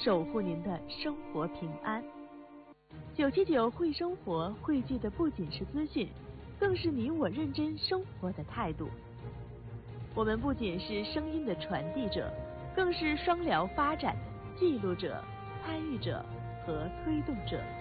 守护您的生活平安。979会生活汇聚的不仅是资讯，更是你我认真生活的态度。我们不仅是声音的传递者，更是双疗发展的记录者、参与者和推动者。